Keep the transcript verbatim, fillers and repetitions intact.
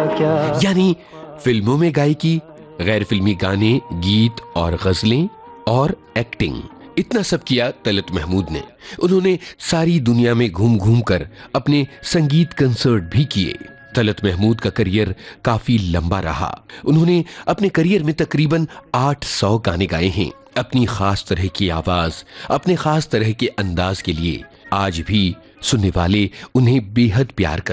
क्या। यानी फिल्मों में गायकी, गैर फिल्मी गाने, गीत और गजलें और एक्टिंग, इतना सब किया तलत महमूद ने। उन्होंने सारी दुनिया में घूम घूम कर अपने संगीत कंसर्ट भी किए। तलत महमूद का करियर काफी लंबा रहा। उन्होंने अपने करियर में तकरीबन आठ सौ गाने गाए हैं। अपनी खास तरह की आवाज, अपने खास तरह के अंदाज के लिए आज भी सुनने वाले उन्हें बेहद प्यार करते हैं।